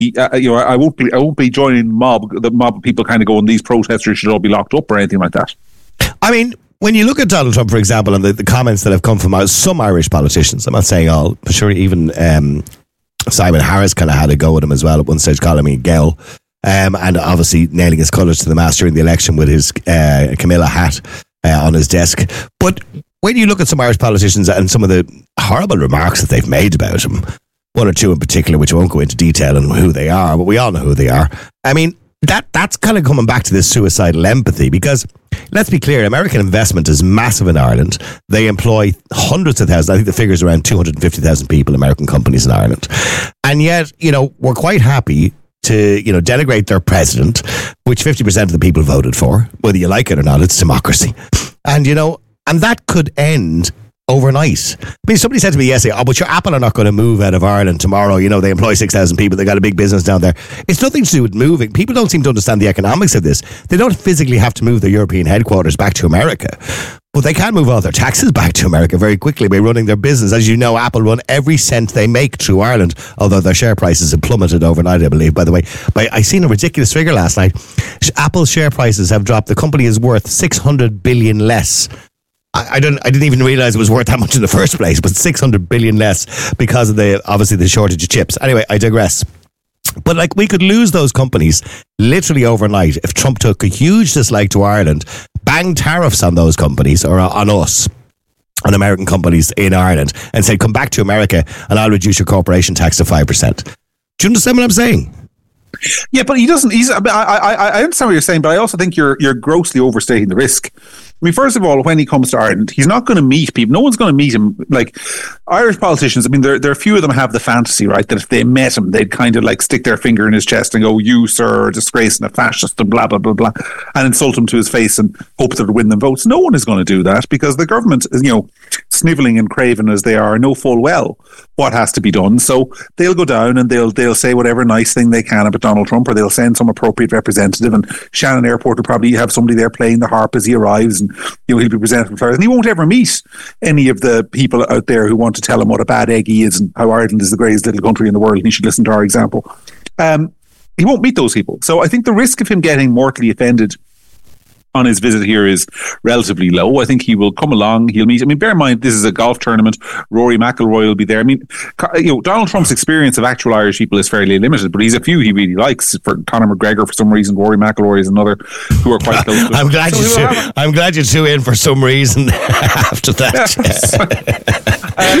I won't be joining the mob of people kind of going, these protesters should all be locked up or anything like that. I mean, when you look at Donald Trump, for example, and the comments that have come from some Irish politicians, I'm not saying all, but sure, even Simon Harris kind of had a go at him as well at one stage, calling me Gail, and obviously nailing his colours to the mast during the election with his Camilla hat on his desk. But when you look at some Irish politicians and some of the horrible remarks that they've made about him, one or two in particular, which I won't go into detail on who they are, but we all know who they are. I mean, that's kind of coming back to this suicidal empathy, because let's be clear, American investment is massive in Ireland. They employ hundreds of thousands. I think the figure is around 250,000 people, American companies in Ireland. And yet, we're quite happy to, denigrate their president, which 50% of the people voted for. Whether you like it or not, it's democracy. And, and that could end overnight. I mean, somebody said to me yesterday, but your Apple are not going to move out of Ireland tomorrow. They employ 6,000 people. They got a big business down there. It's nothing to do with moving. People don't seem to understand the economics of this. They don't physically have to move their European headquarters back to America, but they can move all their taxes back to America very quickly by running their business. As you know, Apple run every cent they make through Ireland, although their share prices have plummeted overnight, I believe, by the way. But I seen a ridiculous figure last night. Apple's share prices have dropped. The company is worth 600 billion less. I didn't even realize it was worth that much in the first place, but 600 billion less because of the shortage of chips. Anyway, I digress. But we could lose those companies literally overnight if Trump took a huge dislike to Ireland, banged tariffs on those companies, or on us, on American companies in Ireland, and said, come back to America and I'll reduce your corporation tax to 5%. Do you understand what I'm saying? Yeah, but he doesn't. I understand what you're saying, but I also think you're grossly overstating the risk. I mean, first of all, when he comes to Ireland, he's not going to meet people. No one's going to meet him. Like Irish politicians, I mean, there are a few of them have the fantasy, right, that if they met him, they'd kind of stick their finger in his chest and go, you, sir, are a disgrace and a fascist and blah, blah, blah, blah, and insult him to his face and hope that it'll win them votes. No one is going to do that because the government is, snivelling and craven as they are, know full well what has to be done. So they'll go down and they'll say whatever nice thing they can about Donald Trump, or they'll send some appropriate representative, and Shannon Airport will probably have somebody there playing the harp as he arrives, and he'll be presenting flowers, and he won't ever meet any of the people out there who want to tell him what a bad egg he is and how Ireland is the greatest little country in the world and he should listen to our example. He won't meet those people. So I think the risk of him getting mortally offended on his visit here is relatively low. I think he will come along. He'll meet. I mean, bear in mind, this is a golf tournament. Rory McIlroy will be there. I mean, Donald Trump's experience of actual Irish people is fairly limited, but he's a few he really likes. For Conor McGregor, for some reason, Rory McIlroy is another who are quite close to him. I'm glad you two in for some reason after that.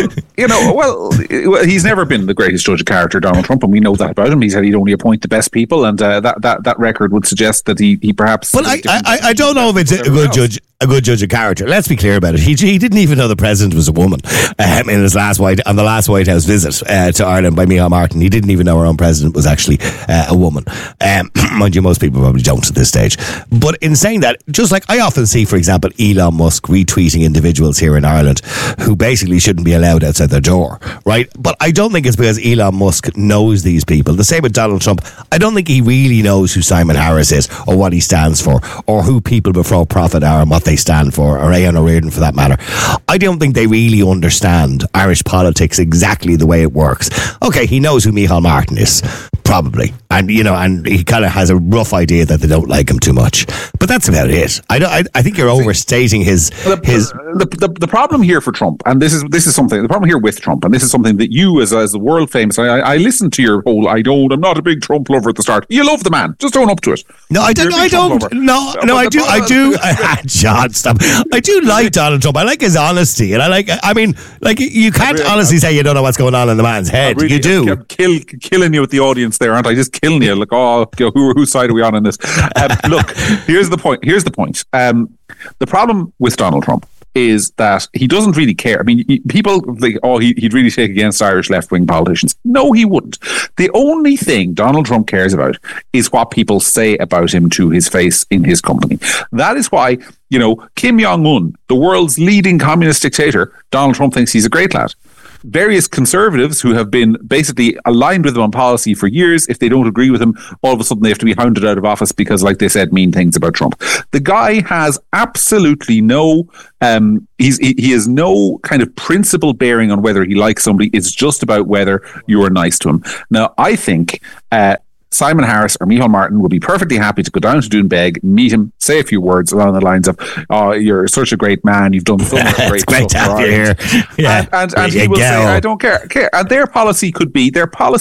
He's never been the greatest judge of character, Donald Trump, and we know that about him. He said he'd only appoint the best people, and that record would suggest that he perhaps. Well, I don't know if it's a good judge of character. Let's be clear about it. He didn't even know the president was a woman in his last White House visit to Ireland by Micheál Martin. He didn't even know our own president was actually a woman. Mind you, most people probably don't at this stage. But in saying that, just like I often see, for example, Elon Musk retweeting individuals here in Ireland who basically shouldn't be allowed outside their door, right? But I don't think it's because Elon Musk knows these people. The same with Donald Trump. I don't think he really knows who Simon Harris is or what he stands for or who People Before Profit are and what they stand for, or Ayan O'Riordan for that matter. I don't think they really understand Irish politics exactly the way it works. Okay, he knows who Micheál Martin is, probably, and he kind of has a rough idea that they don't like him too much, but that's about it. I think you're overstating his. The problem here for Trump, and this is something. The problem here with Trump, and this is something that you, as the world famous, I listened to your whole. I'm not a big Trump lover at the start. You love the man. Just own up to it. No, I don't. I do. John, stop. I do like Donald Trump. I like his honesty, and you can't honestly say you don't know what's going on in the man's head. Really, you do. I'm killing you with the audience there, aren't I? Just killing you. Like, whose side are we on in this? Look, here's the point. The problem with Donald Trump is that he doesn't really care. I mean, people think, he'd really take against Irish left-wing politicians. No, he wouldn't. The only thing Donald Trump cares about is what people say about him to his face in his company. That is why, Kim Jong-un, the world's leading communist dictator, Donald Trump thinks he's a great lad. various conservatives who have been basically aligned with him on policy for years, if they don't agree with him, all of a sudden they have to be hounded out of office because, like they said, mean things about Trump. The guy has absolutely no, he has no kind of principle bearing on whether he likes somebody. It's just about whether you are nice to him. Now, I think Simon Harris or Micheál Martin would be perfectly happy to go down to Doonbeg, meet him, say a few words along the lines of, "Oh, you're such a great man. You've done so much great great stuff to have you here." Yeah. And he will say, "I don't care." And their policy could be,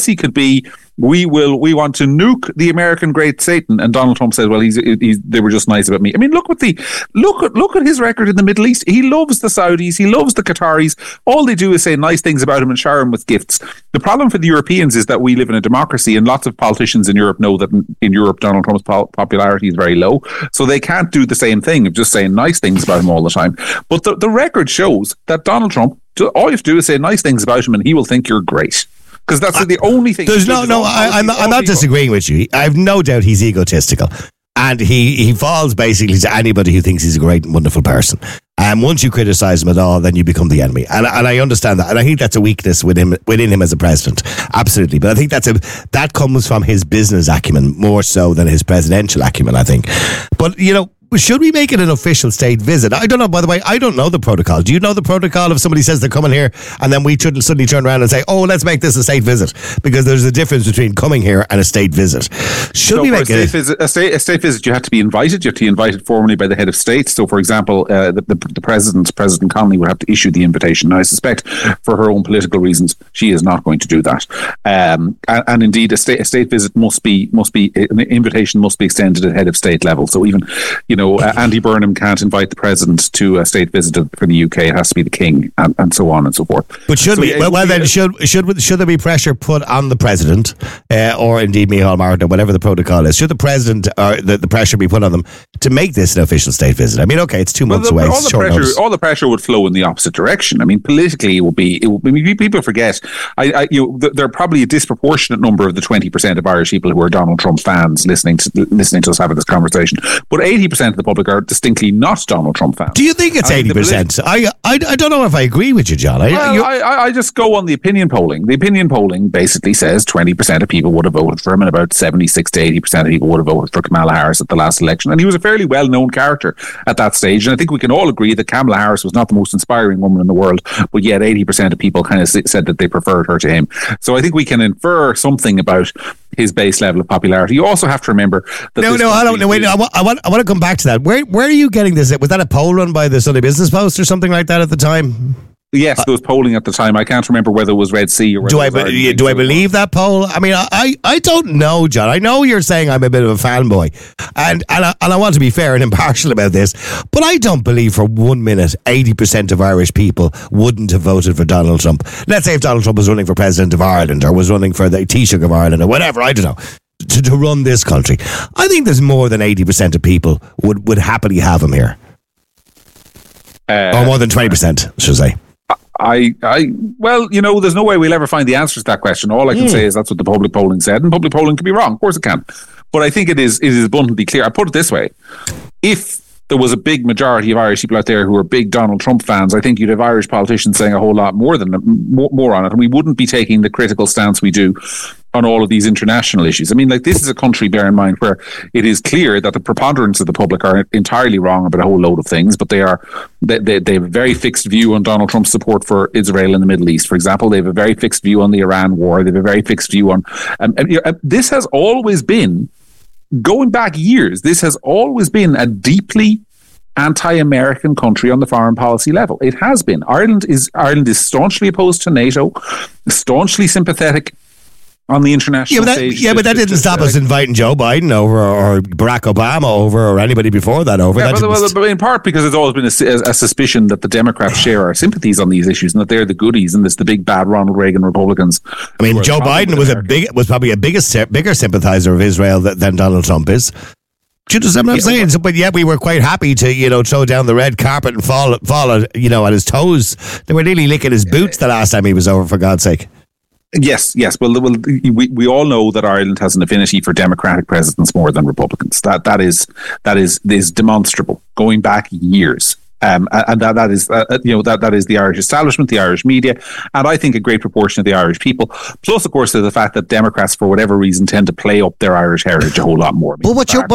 we want to nuke the American great Satan. And Donald Trump said, well, they were just nice about me. I mean, look at his record in the Middle East. He loves the Saudis. He loves the Qataris. All they do is say nice things about him and shower him with gifts. The problem for the Europeans is that we live in a democracy, and lots of politicians in Europe know that in Europe, Donald Trump's popularity is very low. So they can't do the same thing of just saying nice things about him all the time. But the record shows that Donald Trump, all you have to do is say nice things about him and he will think you're great. Because that's the only thing. I'm not disagreeing with you. I have no doubt he's egotistical. And he falls basically to anybody who thinks he's a great and wonderful person. And once you criticize him at all, then you become the enemy. And I understand that. And I think that's a weakness within him as a president. Absolutely. But I think that comes from his business acumen more so than his presidential acumen, I think. But, should we make it an official state visit? I don't know, by the way, I don't know the protocol. Do you know the protocol if somebody says they're coming here and then we should suddenly turn around and say, oh, let's make this a state visit? Because there's a difference between coming here and a state visit. Should we make a state visit, you have to be invited. You have to be invited formally by the head of state. So, for example, the President Connolly would have to issue the invitation. Now, I suspect for her own political reasons, she is not going to do that. And indeed, a state visit must be an invitation must be extended at head of state level. So even, Andy Burnham can't invite the president to a state visit for the UK. It has to be the king, and so on and so forth. But should there be pressure put on the president, or indeed Micheál Martin, or whatever the protocol is? Should the president or the pressure be put on them to make this an official state visit? I mean, okay, it's 2 months away. All the pressure would flow in the opposite direction. I mean, politically, it will be. People forget. There are probably a disproportionate number of the 20% of Irish people who are Donald Trump fans listening to us having this conversation. But 80% of the public are distinctly not Donald Trump fans. Do you think it's 80%? I don't know if I agree with you, John. I just go on the opinion polling. The opinion polling basically says 20% of people would have voted for him, and about 76 to 80% of people would have voted for Kamala Harris at the last election. And he was a fairly well-known character at that stage. And I think we can all agree that Kamala Harris was not the most inspiring woman in the world, but yet 80% of people kind of said that they preferred her to him. So I think we can infer something about his base level of popularity. You also have to remember that I want to come back to that. Where are you getting this? Was that a poll run by the Sunday Business Post or something like that at the time? Yes, there was polling at the time. I can't remember whether it was Red C or do I believe that poll? I mean, I don't know, John. I know you're saying I'm a bit of a fanboy, and I want to be fair and impartial about this, but I don't believe for 1 minute 80% of Irish people wouldn't have voted for Donald Trump. Let's say if Donald Trump was running for President of Ireland or was running for the Taoiseach of Ireland or whatever, I don't know, to run this country. I think there's more than 80% of people would happily have him here. Or more than 20%, should I say. Well, there's no way we'll ever find the answer to that question. All I can say is that's what the public polling said, and public polling can be wrong. Of course it can. But I think it is abundantly clear. I put it this way. If there was a big majority of Irish people out there who are big Donald Trump fans, I think you'd have Irish politicians saying a whole lot more on it, and we wouldn't be taking the critical stance we do on all of these international issues. I mean, this is a country, bear in mind, where it is clear that the preponderance of the public are entirely wrong about a whole load of things, but they have a very fixed view on Donald Trump's support for Israel in the Middle East, for example. They have a very fixed view on the Iran war. They have a very fixed view on... this has always been, going back years, this has always been a deeply anti-American country on the foreign policy level. It has been. Ireland is staunchly opposed to NATO, staunchly sympathetic on the international stage. But that didn't stop us inviting Joe Biden over or Barack Obama over or anybody before that over. Yeah, but in part because there's always been a suspicion that the Democrats share our sympathies on these issues and that they're the goodies and it's the big bad Ronald Reagan Republicans. I mean, Joe Biden was probably a bigger sympathizer of Israel than Donald Trump is. Do you understand what I'm saying? But yet we were quite happy to, throw down the red carpet and fall at his toes. They were nearly licking his boots the last time he was over, for God's sake. Yes. Well, we all know that Ireland has an affinity for Democratic presidents more than Republicans. That is demonstrable, going back years. and that is that is the Irish establishment, the Irish media, and I think a great proportion of the Irish people. Plus, of course, there's the fact that Democrats, for whatever reason, tend to play up their Irish heritage a whole lot more. But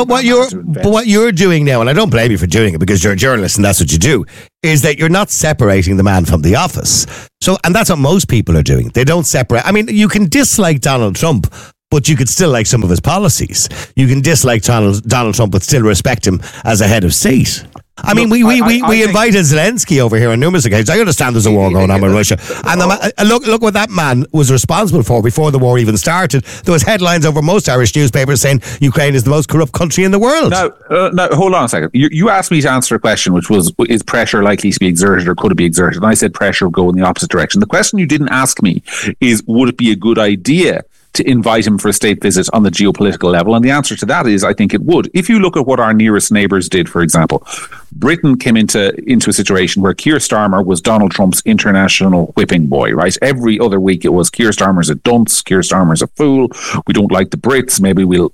what you're doing now, and I don't blame you for doing it because you're a journalist and that's what you do, is that you're not separating the man from the office. So, and that's what most people are doing. They don't separate. I mean, you can dislike Donald Trump, but you could still like some of his policies. You can dislike Donald Trump, but still respect him as a head of state. I mean, we invited Zelensky over here on numerous occasions. I understand there's a war going on with Russia. And look what that man was responsible for before the war even started. There was headlines over most Irish newspapers saying Ukraine is the most corrupt country in the world. Now, hold on a second. You asked me to answer a question which was, is pressure likely to be exerted or could it be exerted? And I said pressure would go in the opposite direction. The question you didn't ask me is, would it be a good idea to invite him for a state visit on the geopolitical level? And the answer to that is, I think it would. If you look at what our nearest neighbours did, for example, Britain came into a situation where Keir Starmer was Donald Trump's international whipping boy, right? Every other week it was, Keir Starmer's a dunce, Keir Starmer's a fool, we don't like the Brits, maybe we'll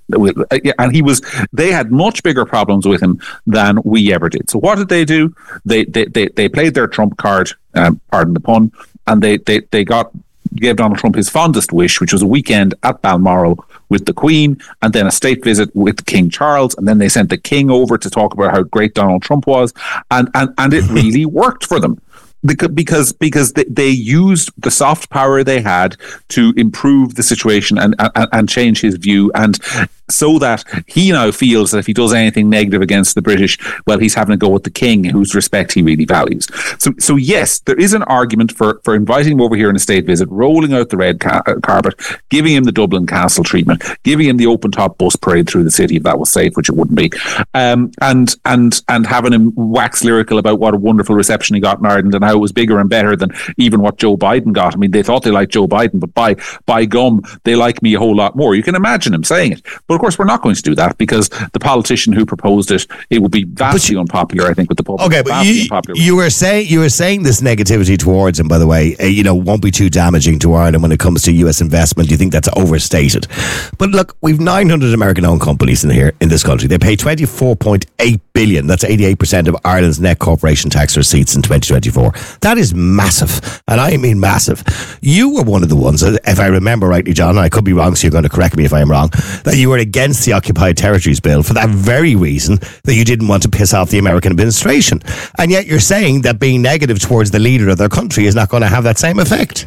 and they had much bigger problems with him than we ever did. So what did they do? They played their Trump card, pardon the pun, and they gave Donald Trump his fondest wish, which was a weekend at Balmoral with the Queen, and then a state visit with King Charles, and then they sent the King over to talk about how great Donald Trump was, and it really worked for them. Because they used the soft power they had to improve the situation and change his view, and so that he now feels that if he does anything negative against the British, well, he's having to go with the King, whose respect he really values. So yes, there is an argument for inviting him over here on a state visit, rolling out the red carpet, giving him the Dublin Castle treatment, giving him the open-top bus parade through the city, if that was safe, which it wouldn't be, and having him wax lyrical about what a wonderful reception he got in Ireland and how it was bigger and better than even what Joe Biden got. I mean, they thought they liked Joe Biden, but by gum, they like me a whole lot more. You can imagine him saying it. But of course, we're not going to do that because the politician who proposed it would be vastly unpopular, I think, with the public. Okay, but you were saying this negativity towards him, by the way, won't be too damaging to Ireland when it comes to US investment. Do you think that's overstated? But look, we've 900 American-owned companies in this country. They pay $24.8 billion. That's 88% of Ireland's net corporation tax receipts in 2024. That is massive, and I mean massive. You were one of the ones, if I remember rightly, John, and I could be wrong, so you're going to correct me if I am wrong, that you were against the Occupied Territories Bill for that very reason, that you didn't want to piss off the American administration. And yet you're saying that being negative towards the leader of their country is not going to have that same effect.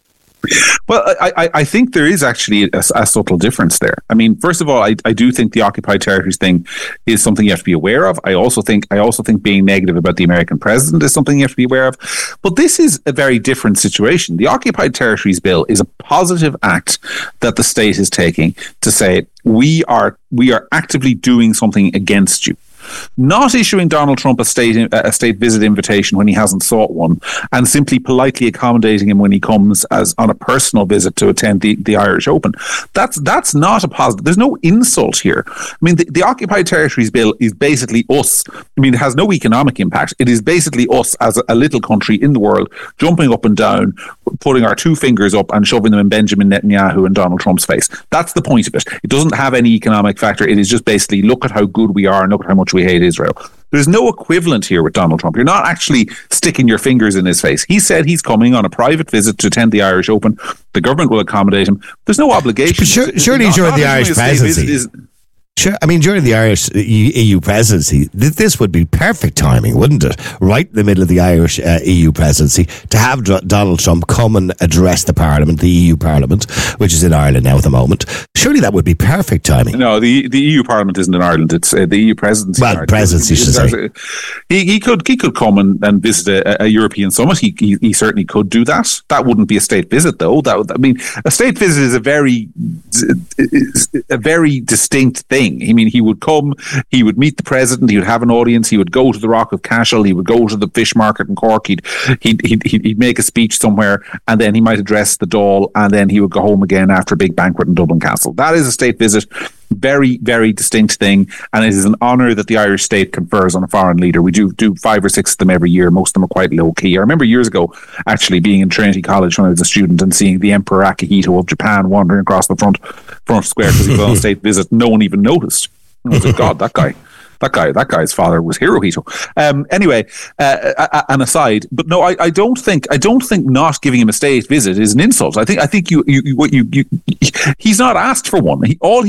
Well, I think there is actually a subtle difference there. I mean, first of all, I do think the Occupied Territories thing is something you have to be aware of. I also think being negative about the American president is something you have to be aware of. But this is a very different situation. The Occupied Territories Bill is a positive act that the state is taking to say we are actively doing something against you. Not issuing Donald Trump a state visit invitation when he hasn't sought one, and simply politely accommodating him when he comes as on a personal visit to attend the Irish Open. That's not a positive. There's no insult here. I mean, the Occupied Territories Bill is basically us. I mean, it has no economic impact. It is basically us as a little country in the world jumping up and down, putting our two fingers up and shoving them in Benjamin Netanyahu and Donald Trump's face. That's the point of it. It doesn't have any economic factor. It is just basically, look at how good we are and look at how much we hate Israel. There's no equivalent here with Donald Trump. You're not actually sticking your fingers in his face. He said he's coming on a private visit to attend the Irish Open. The government will accommodate him. There's no obligation. Surely during the Irish presidency. Sure, I mean, during the Irish EU presidency, this would be perfect timing, wouldn't it? Right in the middle of the Irish EU presidency, to have Donald Trump come and address the Parliament, the EU Parliament, which is in Ireland now at the moment. Surely that would be perfect timing. No, the EU Parliament isn't in Ireland. It's the EU presidency. Well, presidency, should say. He could come and visit a European summit. He certainly could do that. That wouldn't be a state visit, though. A state visit is a very distinct thing. I mean, he would come, he would meet the president, he would have an audience, he would go to the Rock of Cashel, he would go to the fish market in Cork, he'd make a speech somewhere, and then he might address the Dáil, and then he would go home again after a big banquet in Dublin Castle. That is a state visit. Very, very distinct thing, and it is an honour that the Irish state confers on a foreign leader. We do 5 or 6 of them every year. Most of them are quite low key. I remember years ago actually being in Trinity College when I was a student and seeing the Emperor Akihito of Japan wandering across the front square because he was on a state visit. No one even noticed. I was like, God, that guy. That guy's father was Hirohito. Anyway, an aside, but no, I don't think not giving him a state visit is an insult. I think he's not asked for one.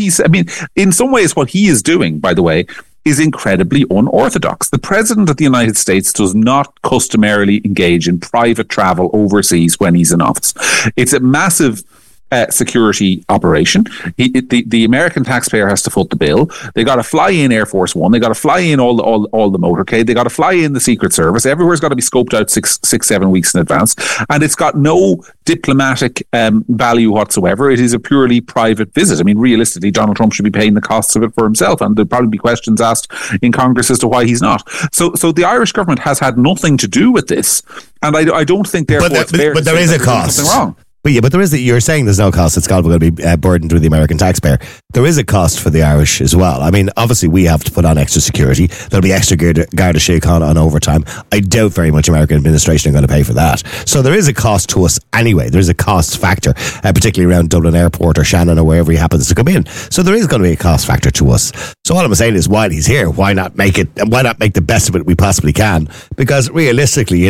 In some ways, what he is doing, by the way, is incredibly unorthodox. The President of the United States does not customarily engage in private travel overseas when he's in office. It's a massive security operation. The American taxpayer has to foot the bill. They got to fly in Air Force One. They got to fly in all the motorcade. They got to fly in the Secret Service. Everywhere's got to be scoped out 7 weeks in advance, and it's got no diplomatic value whatsoever. It is a purely private visit. I mean, realistically, Donald Trump should be paying the costs of it for himself, and there'll probably be questions asked in Congress as to why he's not. So the Irish government has had nothing to do with this, and I don't think therefore it's fair. But there is a cost. Something wrong. But there is you're saying there's no cost. It's going to be burdened with the American taxpayer. There is a cost for the Irish as well. I mean, obviously we have to put on extra security. There'll be extra Garda Síochána on overtime. I doubt very much American administration are going to pay for that. So there is a cost to us anyway. There's a cost factor, particularly around Dublin Airport or Shannon or wherever he happens to come in. So there is going to be a cost factor to us. So all I'm saying is, while he's here, why not make the best of it we possibly can? Because realistically,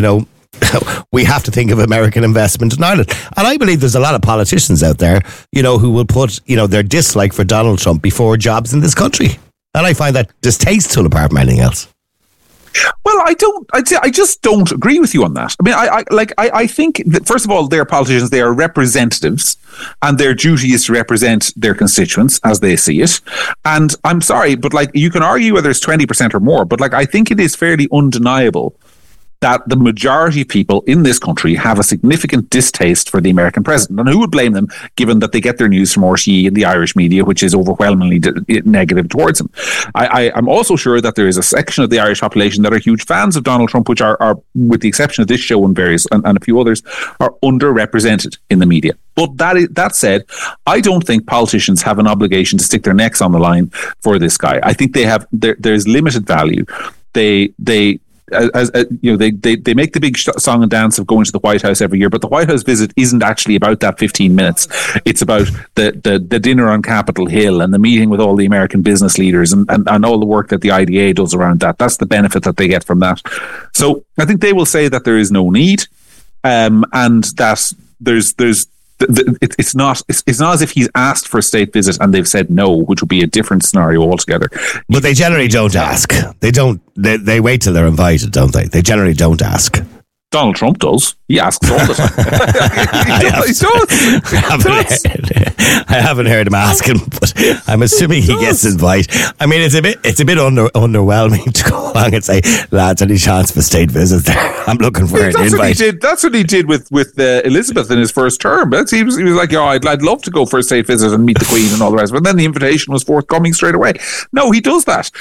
we have to think of American investment in Ireland. And I believe there's a lot of politicians out there, who will put, their dislike for Donald Trump before jobs in this country. And I find that distasteful apart from anything else. Well, I just don't agree with you on that. I mean, I think that, first of all, they're politicians, they are representatives, and their duty is to represent their constituents as they see it. And I'm sorry, but you can argue whether it's 20% or more, but I think it is fairly undeniable that the majority of people in this country have a significant distaste for the American president. And who would blame them, given that they get their news from RTE and the Irish media, which is overwhelmingly negative towards him? I'm also sure that there is a section of the Irish population that are huge fans of Donald Trump, which are with the exception of this show and and a few others, are underrepresented in the media. But that said, I don't think politicians have an obligation to stick their necks on the line for this guy. I think there's limited value. They make the big song and dance of going to the White House every year, but the White House visit isn't actually about that 15 minutes. It's about the dinner on Capitol Hill and the meeting with all the American business leaders and all the work that the IDA does around that. That's the benefit that they get from that. So I think they will say that there is no need, and that it's not as if he's asked for a state visit and they've said no, which would be a different scenario altogether. But they generally don't ask. They wait till they're invited, don't they? They generally don't ask. Donald Trump does. He asks all the time. I haven't heard him asking, but I'm assuming he gets invited. I mean, it's a bit underwhelming to go along and say, lads, any chance for state visits there? I'm looking for an invite. That's what he did with Elizabeth in his first term. He was like, I'd love to go for a state visit and meet the Queen and all the rest. But then the invitation was forthcoming straight away. No, he does that.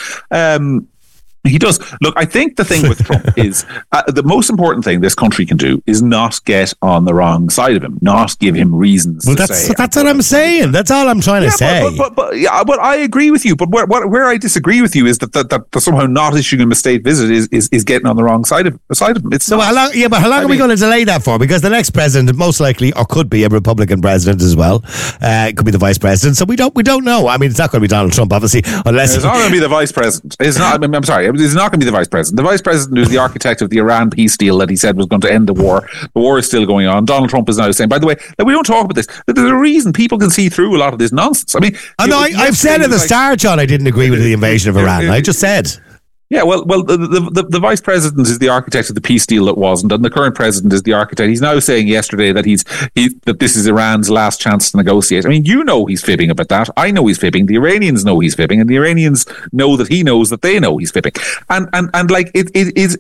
He does. Look, I think the thing with Trump is the most important thing this country can do is not get on the wrong side of him, not give him reasons to say. That's what I'm saying. That's all I'm trying to say. But I agree with you. But where I disagree with you is that somehow not issuing him a state visit is getting on the wrong side of him. It's so how long are we going to delay that for? Because the next president most likely, or could be, a Republican president as well. It could be the vice president. So we don't know. I mean, it's not going to be Donald Trump, obviously, unless it's not going to be the vice president. It's not. I'm sorry. It's not going to be the vice president. The vice president is the architect of the Iran peace deal that he said was going to end the war. The war is still going on. Donald Trump is now saying, by the way, we don't talk about this. There's a reason people can see through a lot of this nonsense. I mean, I've said at the start, John, I didn't agree with the invasion of Iran. I just said. Yeah, well, the vice president is the architect of the peace deal that wasn't, and the current president is the architect. He's now saying yesterday that that this is Iran's last chance to negotiate. I mean, he's fibbing about that. I know he's fibbing. The Iranians know he's fibbing, and the Iranians know that he knows that they know he's fibbing. And like it is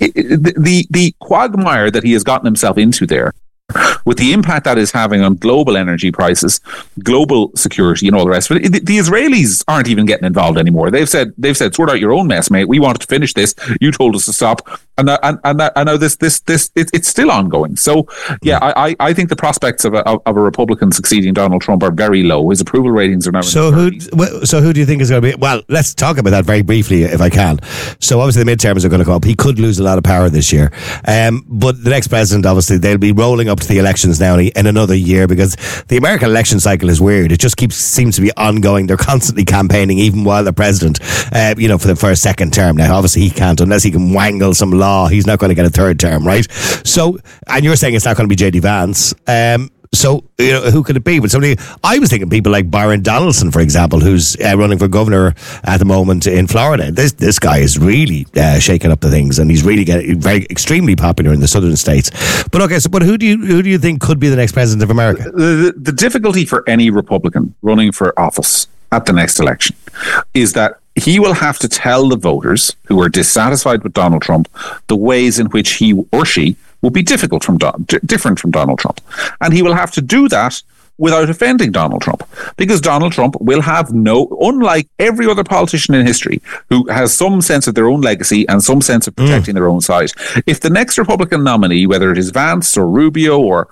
the quagmire that he has gotten himself into there, with the impact that is having on global energy prices, global security, and all the rest of it. The Israelis aren't even getting involved anymore. They've said, sort out your own mess, mate. We wanted to finish this. You told us to stop, and now this it's still ongoing. So yeah, I think the prospects of a Republican succeeding Donald Trump are very low. His approval ratings are now. So who do you think is going to be? Well, let's talk about that very briefly, if I can. So obviously the midterms are going to come up. He could lose a lot of power this year, but the next president, obviously, they'll be rolling up to the elections now in another year, because the American election cycle is weird. It just seems to be ongoing. They're constantly campaigning, even while the president, for the second term. Now, obviously, he can't, unless he can wangle some law. He's not going to get a third term, right? So, and you're saying it's not going to be J.D. Vance. So, who could it be? But I was thinking people like Byron Donaldson, for example, who's running for governor at the moment in Florida. This guy is really shaking up the things, and he's really getting extremely popular in the southern states. But okay, but who do you think could be the next president of America? The difficulty for any Republican running for office at the next election is that he will have to tell the voters who are dissatisfied with Donald Trump the ways in which he or she will be different from Donald Trump. And he will have to do that without offending Donald Trump, because Donald Trump will have unlike every other politician in history who has some sense of their own legacy and some sense of protecting their own side. If the next Republican nominee, whether it is Vance or Rubio or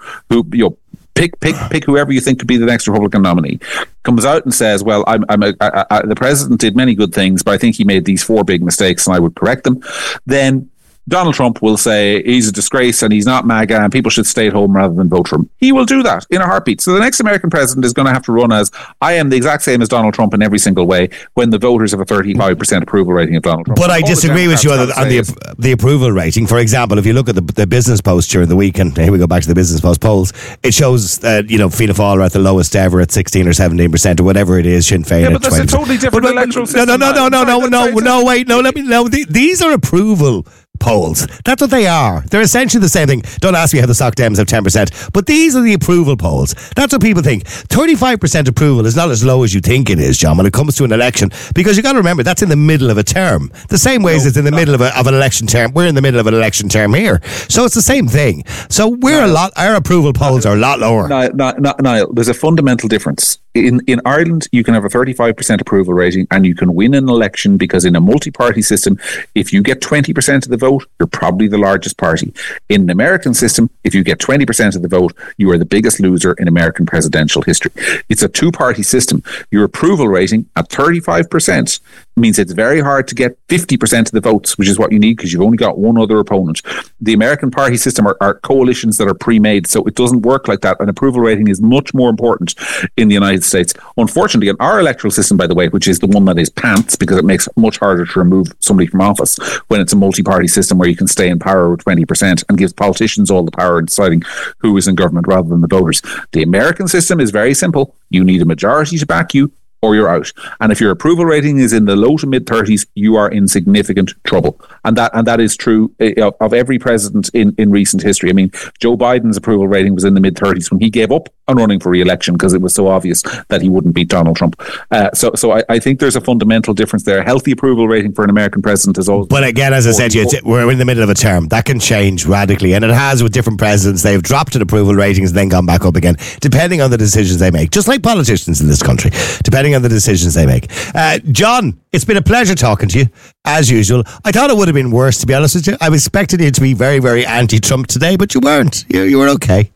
pick whoever you think could be the next Republican nominee, comes out and says, well, the president did many good things, but I think he made these 4 big mistakes and I would correct them, then Donald Trump will say he's a disgrace and he's not MAGA and people should stay at home rather than vote for him. He will do that in a heartbeat. So the next American president is going to have to run as, I am the exact same as Donald Trump in every single way, when the voters have a 35% approval rating of Donald Trump. But I disagree with you on the approval rating. For example, if you look at the Business Post during the week, and here we go back to the Business Post polls, it shows that, Fianna Fáil are at the lowest ever at 16 or 17% or whatever it is, Sinn Féin at 20%. Yeah, but that's a totally different electoral system. No, these are approval polls. That's what they are. They're essentially the same thing. Don't ask me how the Soc Dems have 10%, but these are the approval polls. That's what people think. 35% approval is not as low as you think it is, John, when it comes to an election, because you got to remember that's in the middle of a term. The same way as it's in the middle of an election term. We're in the middle of an election term here, so it's the same thing. So our approval polls are a lot lower. Niall, there's a fundamental difference. In Ireland, you can have a 35% approval rating and you can win an election, because in a multi-party system, if you get 20% of the vote, you're probably the largest party. In an American system, if you get 20% of the vote, you are the biggest loser in American presidential history. It's a 2-party system. Your approval rating at 35% means it's very hard to get 50% of the votes, which is what you need because you've only got one other opponent. The American party system are coalitions that are pre-made, so it doesn't work like that. An approval rating is much more important in the United States. Unfortunately, in our electoral system, by the way, which is the one that is pants, because it makes it much harder to remove somebody from office when it's a multi-party system where you can stay in power with 20% and gives politicians all the power in deciding who is in government rather than the voters. The American system is very simple. You need a majority to back you, or you're out. And if your approval rating is in the low to mid 30s, you are in significant trouble. And that is true of every president in recent history. I mean, Joe Biden's approval rating was in the mid 30s when he gave up on running for re-election because it was so obvious that he wouldn't beat Donald Trump. So I think there's a fundamental difference there. A healthy approval rating for an American president is always... But again, as I said to you, we're in the middle of a term. That can change radically, and it has with different presidents. They've dropped in approval ratings and then gone back up again, depending on the decisions they make, just like politicians in this country, depending on the decisions they make. John, it's been a pleasure talking to you, as usual. I thought it would have been worse, to be honest with you. I expected you to be very, very anti-Trump today, but you weren't. You were okay.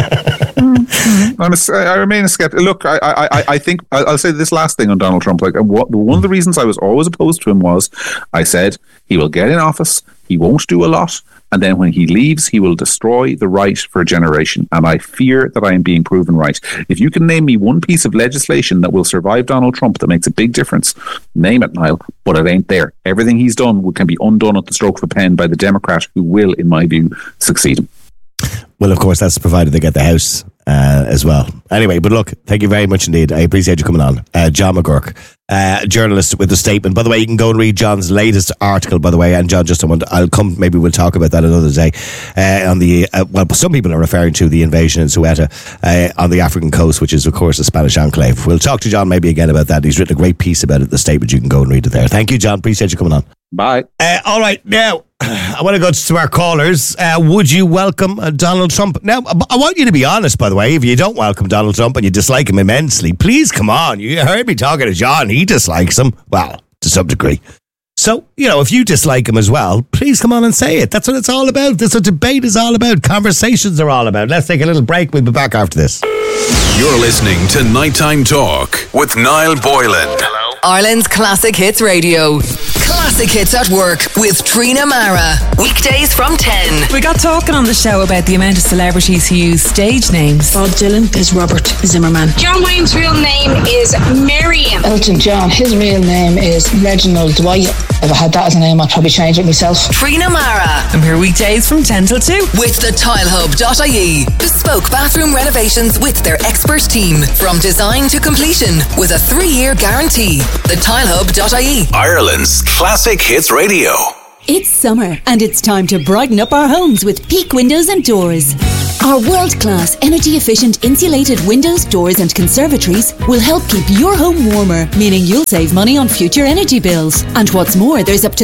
I remain a skeptic. Look, I think I'll say this last thing on Donald Trump. Like, one of the reasons I was always opposed to him was I said he will get in office, he won't do a lot, and then when he leaves, he will destroy the right for a generation. And I fear that I am being proven right. If you can name me one piece of legislation that will survive Donald Trump that makes a big difference, name it, Niall, but it ain't there. Everything he's done can be undone at the stroke of a pen by the Democrat who will, in my view, succeed him. Well, of course, that's provided they get the House as well. Anyway, but look, thank you very much indeed. I appreciate you coming on. John McGurk, journalist with The Statement. By the way, you can go and read John's latest article, by the way. And John, maybe we'll talk about that another day. On the, some people are referring to the invasion in Ceuta on the African coast, which is, of course, a Spanish enclave. We'll talk to John maybe again about that. He's written a great piece about it, The Statement. You can go and read it there. Thank you, John. Appreciate you coming on. Bye. All right, now I want to go to our callers. Would you welcome Donald Trump? Now, I want you to be honest, by the way. If you don't welcome Donald Trump and you dislike him immensely, please come on. You heard me talking to John. He dislikes him. Well, to some degree. So, if you dislike him as well, please come on and say it. That's what it's all about. That's what debate is all about. Conversations are all about. Let's take a little break. We'll be back after this. You're listening to Nighttime Talk with Niall Boylan. Ireland's Classic Hits Radio. Classic Hits at Work with Trina Mara. Weekdays from 10. We got talking on the show about the amount of celebrities who use stage names. Bob Dylan is Robert Zimmerman. John Wayne's real name is Miriam. Elton John, his real name is Reginald Dwight. If I had that as a name, I'd probably change it myself. Trina Mara. I'm here weekdays from 10 till 2. With the tilehub.ie. Bespoke bathroom renovations with their expert team. From design to completion with a 3-year guarantee. The tilehub.ie. Ireland's Classic Hits Radio. It's summer and it's time to brighten up our homes with Peak Windows and Doors. Our world-class, energy-efficient insulated windows, doors and conservatories will help keep your home warmer, meaning you'll save money on future energy bills. And what's more, there's up to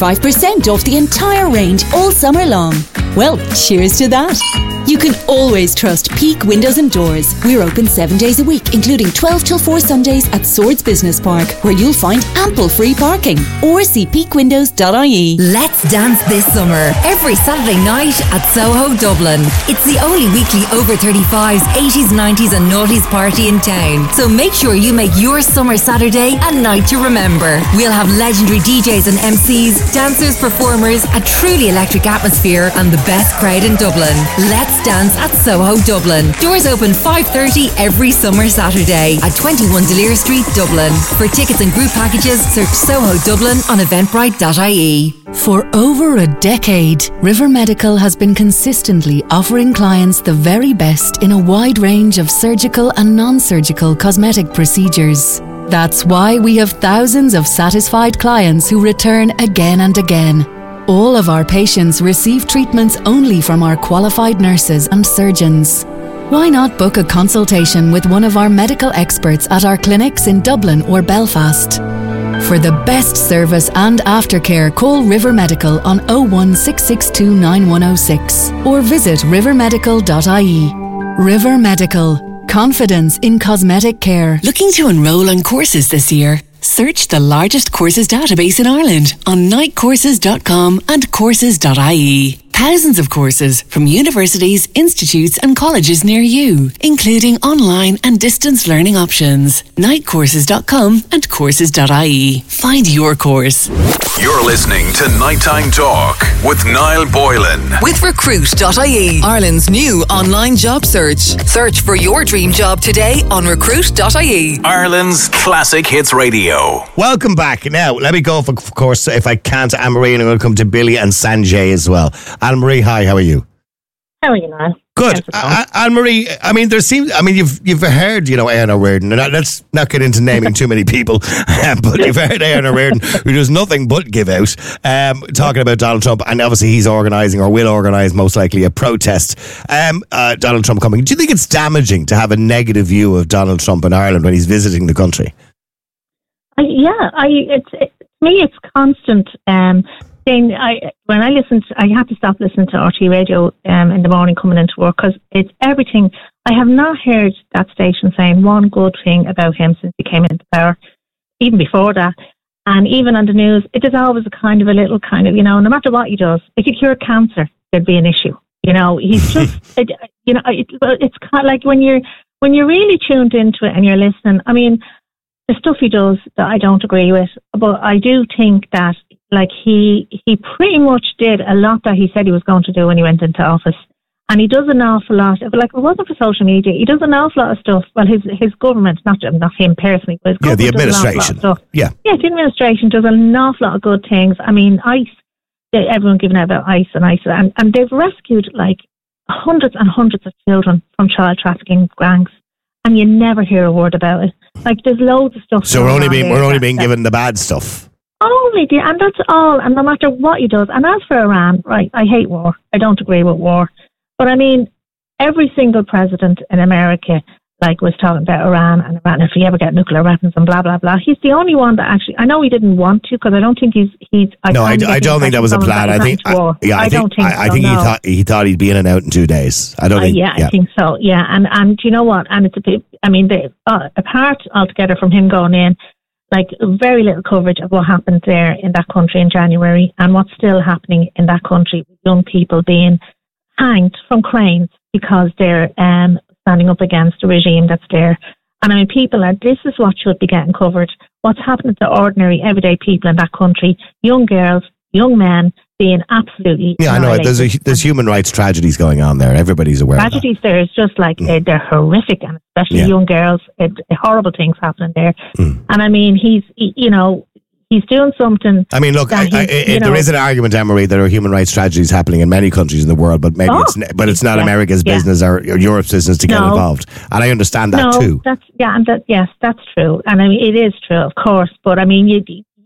35% off the entire range all summer long. Well, cheers to that. You can always trust Peak Windows and Doors. We're open 7 days a week, including 12 till 4 Sundays at Swords Business Park, where you'll find ample free parking. Or see peakwindows.ie. Let's dance this summer, every Saturday night at Soho, Dublin. It's the only weekly over 35s, 80s, 90s and noughties party in town. So make sure you make your summer Saturday a night to remember. We'll have legendary DJs and MCs, dancers, performers, a truly electric atmosphere and the best crowd in Dublin. Let's dance at Soho, Dublin. Doors open 5:30 every summer Saturday at 21 Delir Street, Dublin. For tickets and group packages, search Soho Dublin on eventbrite.ie. For over a decade, River Medical has been consistently offering clients the very best in a wide range of surgical and non-surgical cosmetic procedures. That's why we have thousands of satisfied clients who return again and again. All of our patients receive treatments only from our qualified nurses and surgeons. Why not book a consultation with one of our medical experts at our clinics in Dublin or Belfast? For the best service and aftercare, call River Medical on 01662 9106 or visit rivermedical.ie. River Medical. Confidence in cosmetic care. Looking to enrol on courses this year? Search the largest courses database in Ireland on nightcourses.com and courses.ie. Thousands of courses from universities, institutes and colleges near you, including online and distance learning options. Nightcourses.com and courses.ie. Find your course. You're listening to Nighttime Talk with Niall Boylan. With recruit.ie, Ireland's new online job search. Search for your dream job today on recruit.ie. Ireland's Classic Hits Radio. Welcome back. Now, let me go, of course, if I can, to Anne-Marie, and I'm going to come to Billy and Sanjay as well. Anne-Marie, hi, how are you? How are you, Niall? Good. Anne-Marie, I mean, you've heard, Erin O'Riordan, and let's not get into naming too many people, but you've heard Erin O'Riordan, who does nothing but give out, talking about Donald Trump, and obviously he's organising, or will organise most likely, a protest. Donald Trump coming. Do you think it's damaging to have a negative view of Donald Trump in Ireland when he's visiting the country? It's constant. When I listen, I have to stop listening to RT Radio in the morning coming into work, because it's everything. I have not heard that station saying one good thing about him since he came into power, even before that. And even on the news, it is always a little no matter what he does, if he cured cancer, there'd be an issue. He's just, it's kind of like when you're really tuned into it and you're listening. I mean, the stuff he does that I don't agree with, but I do think that he pretty much did a lot that he said he was going to do when he went into office. And he does an awful lot. If it wasn't for social media, he does an awful lot of stuff. Well, his government, not him personally, but his government the administration. Does the administration does an awful lot of good things. I mean, ICE, everyone giving out about ICE, and they've rescued hundreds and hundreds of children from child trafficking gangs, and you never hear a word about it. There's loads of stuff. So we're only being given the bad stuff. And that's all. And no matter what he does. And as for Iran, right, I hate war. I don't agree with war. But I mean, every single president in America, was talking about Iran and if he ever get nuclear weapons and blah, blah, blah. He's the only one that actually, I know he didn't want to, because I don't think I don't think that was a plan. I think he thought he'd be in and out in 2 days. I think so. Yeah. And you know what? And it's a bit, apart altogether from him going in, very little coverage of what happened there in that country in January, and what's still happening in that country with young people being hanged from cranes because they're standing up against the regime that's there. And I mean, this is what should be getting covered. What's happening to ordinary, everyday people in that country, young girls, young men being absolutely I know. There's human rights tragedies going on there. Everybody's aware tragedies of that. There is just like, they're horrific, and especially young girls, horrible things happening there. And I mean, he's doing something. I mean, look, there is an argument, Anne-Marie, that there are human rights tragedies happening in many countries in the world, but maybe it's not America's business or Europe's business to get involved. And I understand that too. That's true. And I mean, it is true, of course. But I mean,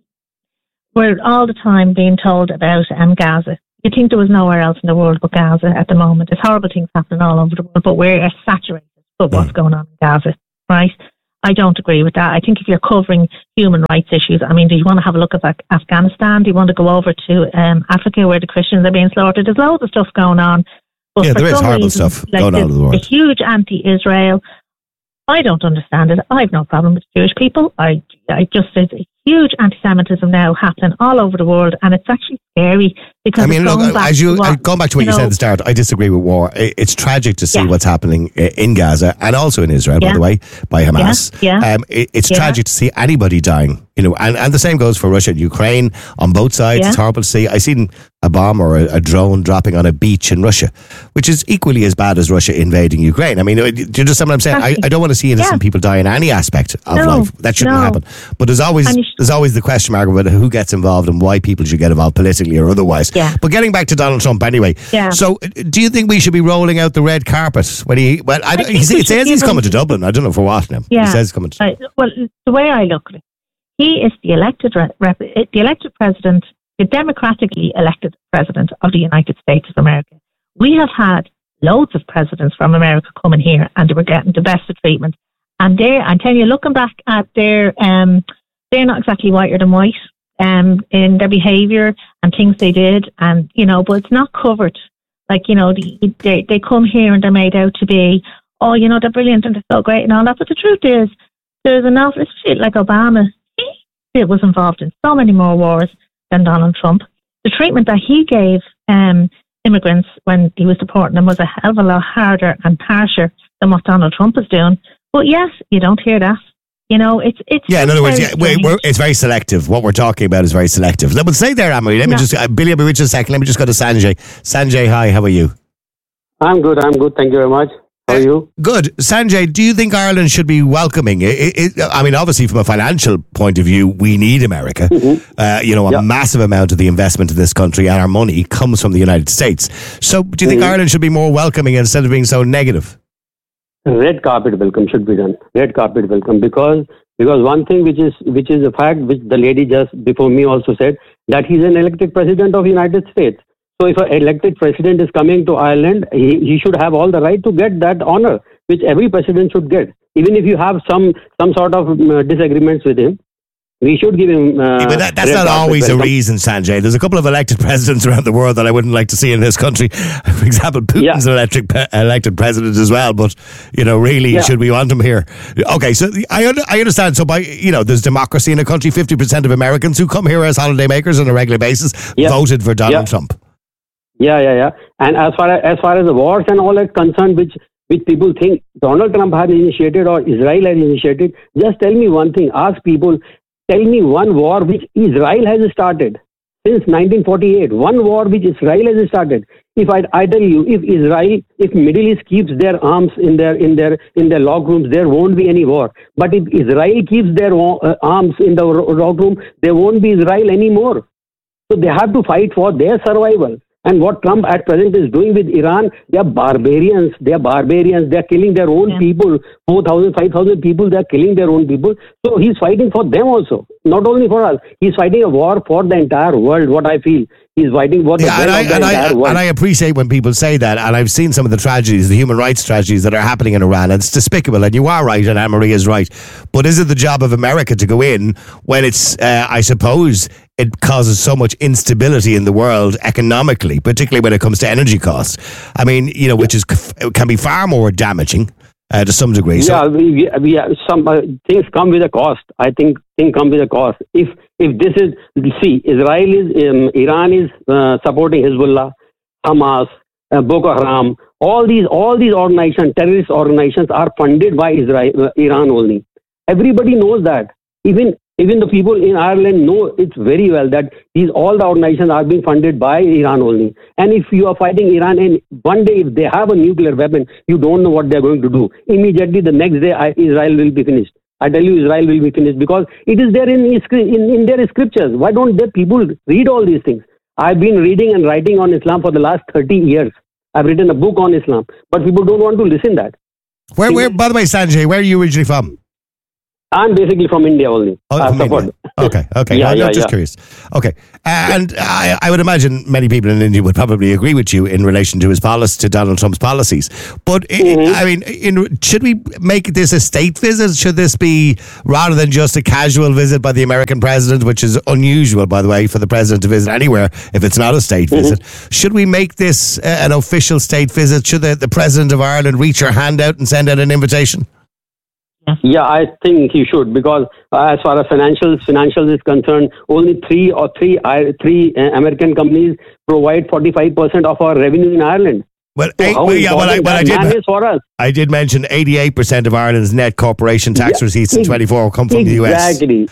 we're all the time being told about Gaza. You think there was nowhere else in the world but Gaza at the moment. There's horrible things happening all over the world, but we're saturated with what's going on in Gaza, right? I don't agree with that. I think if you're covering human rights issues, I mean, do you want to have a look at Afghanistan? Do you want to go over to Africa where the Christians are being slaughtered? There's loads of stuff going on. But there is horrible stuff going on in the world. A huge anti-Israel. I don't understand it. I have no problem with Jewish people. There's a huge anti-Semitism now happening all over the world, and it's actually scary because I mean, look, going back to what you said at the start, I disagree with war. It's tragic to see what's happening in Gaza and also in Israel, by the way, by Hamas. It's tragic to see anybody dying, and the same goes for Russia and Ukraine on both sides. It's horrible to see. I seen a bomb or a drone dropping on a beach in Russia, which is equally as bad as Russia invading Ukraine. I mean, do you understand what I'm saying? I don't want to see innocent people die in any aspect of life. That shouldn't happen. But there's always the question mark about who gets involved and why people should get involved politically or otherwise. But getting back to Donald Trump anyway. So do you think we should be rolling out the red carpet when it says he's coming to Dublin? I don't know for what now. He says he's coming to well, the way I look at it, he is the elected president, the democratically elected president of the United States of America. We have had loads of presidents from America coming here, and they were getting the best of treatment. And I'm telling you, looking back at they're not exactly whiter than white in their behaviour and things they did, and but it's not covered. Like they come here and they're made out to be, they're brilliant and they're so great and all that. But the truth is, there's an awful shit like Obama. He was involved in so many more wars than Donald Trump. The treatment that he gave immigrants when he was deporting them was a hell of a lot harder and harsher than what Donald Trump is doing. But yes, you don't hear that. It's in other words, it's very selective. What we're talking about is very selective. Let me say there, Anne-Marie. Let me just, Billy, I'll be with you a second. Let me just go to Sanjay. Sanjay, hi, how are you? I'm good. Thank you very much. How are you? Good. Sanjay, do you think Ireland should be welcoming? I mean, obviously, from a financial point of view, we need America. A massive amount of the investment in this country and our money comes from the United States. So do you think Ireland should be more welcoming instead of being so negative? Red carpet welcome should be done. Red carpet welcome because one thing which is a fact, which the lady just before me also said, that he's an elected president of the United States. So if an elected president is coming to Ireland, he should have all the right to get that honor, which every president should get. Even if you have some sort of disagreements with him, we should give him... but that's not always a reason, Sanjay. There's a couple of elected presidents around the world that I wouldn't like to see in this country. For example, Putin's an elected president as well, but, should we want him here? Okay, so I understand. So there's democracy in a country. 50% of Americans who come here as holiday makers on a regular basis voted for Donald Trump. Yeah. And as far as the wars and all that concerned, which people think Donald Trump has initiated or Israel has initiated, just tell me one thing. Ask people, tell me one war which Israel has started since 1948. One war which Israel has started. If I tell you, if Middle East keeps their arms in their log rooms, there won't be any war. But if Israel keeps their arms in the log room, there won't be Israel anymore. So they have to fight for their survival. And what Trump at present is doing with Iran, they are barbarians. They are killing their own people. 4,000, 5,000 people, they are killing their own people. So he's fighting for them also, not only for us. He's fighting a war for the entire world, what I feel. He's fighting for the entire world. And I appreciate when people say that. And I've seen some of the tragedies, the human rights tragedies that are happening in Iran. And it's despicable. And you are right, and Anne-Marie is right. But is it the job of America to go in when it's, I suppose, it causes so much instability in the world economically, particularly when it comes to energy costs? I mean, which can be far more damaging to some degree. Some things come with a cost. I think things come with a cost. If this is, Iran is supporting Hezbollah, Hamas, Boko Haram, all these organizations, terrorist organizations, are funded by Iran only. Everybody knows that. Even the people in Ireland know it very well that all the organizations are being funded by Iran only. And if you are fighting Iran, and one day if they have a nuclear weapon, you don't know what they're going to do. Immediately the next day, Israel will be finished. I tell you, Israel will be finished because it is there in their scriptures. Why don't the people read all these things? I've been reading and writing on Islam for the last 30 years. I've written a book on Islam, but people don't want to listen that. Where? By the way, Sanjay, where are you originally from? I'm basically from India only. From India. Okay. Just curious. Okay, and I would imagine many people in India would probably agree with you in relation to to Donald Trump's policies. But should we make this a state visit? Should this be rather than just a casual visit by the American president, which is unusual, by the way, for the president to visit anywhere if it's not a state visit? Should we make this an official state visit? Should the president of Ireland reach her hand out and send out an invitation? Yeah, I think he should, because as far as financials is concerned, only three American companies provide 45% of our revenue in Ireland. I did mention 88% of Ireland's net corporation tax receipts in 24 come from the US. Exactly.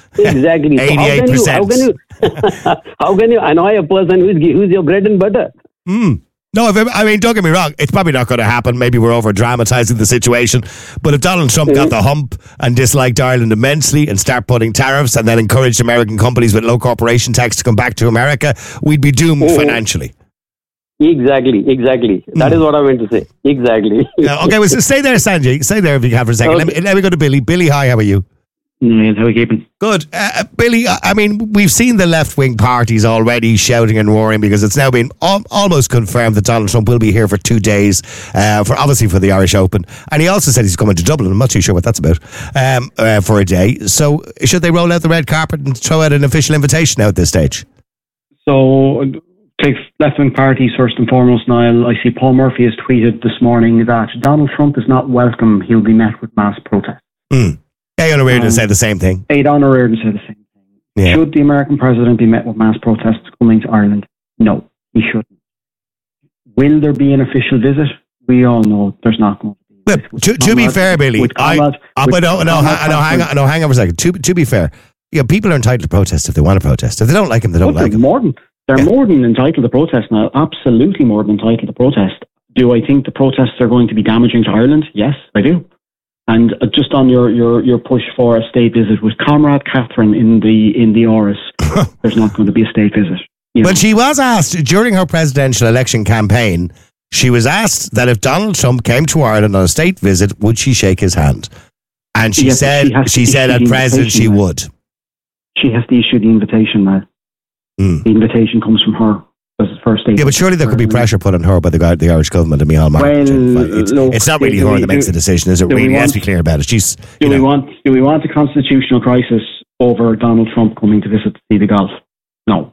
88%. How can you annoy a person who's your bread and butter? No, don't get me wrong. It's probably not going to happen. Maybe we're over-dramatising the situation. But if Donald Trump got the hump and disliked Ireland immensely and start putting tariffs and then encouraged American companies with low corporation tax to come back to America, we'd be doomed financially. Exactly. That is what I meant to say. Exactly. Okay, well, so stay there, Sanjay. Stay there if you can for a second. Okay. Let me go to Billy. Billy, hi, how are you? How are you keeping? Good. Billy, we've seen the left-wing parties already shouting and roaring because it's now been almost confirmed that Donald Trump will be here for 2 days, for the Irish Open. And he also said he's coming to Dublin. I'm not too sure what that's about, for a day. So should they roll out the red carpet and throw out an official invitation now at this stage? So take left-wing parties first and foremost, Niall. I see Paul Murphy has tweeted this morning that Donald Trump is not welcome. He'll be met with mass protest. Aodhán Ó Ríordáin said the same thing. Aodhán Ó Ríordáin said the same thing. Yeah. Should the American president be met with mass protests coming to Ireland? No, he shouldn't. Will there be an official visit? We all know there's not going to be. To be fair, Billy, hang on for a second. To be fair, people are entitled to protest if they want to protest. If they don't like him, they don't like him. They're more than entitled to protest now. Absolutely more than entitled to protest. Do I think the protests are going to be damaging to Ireland? Yes, I do. And just on your push for a state visit with Comrade Catherine in the Oris, there's not going to be a state visit. But she was asked during her presidential election campaign, she was asked that if Donald Trump came to Ireland on a state visit, would she shake his hand? And she said at present she would. She has to issue the invitation now. The invitation comes from her. First yeah, but surely there could be pressure put on her by the Irish government and Micheál Martin. It's not really her that makes the decision, is it? Really, let's be clear about it. Do we want a constitutional crisis over Donald Trump coming to visit to see the golf? No.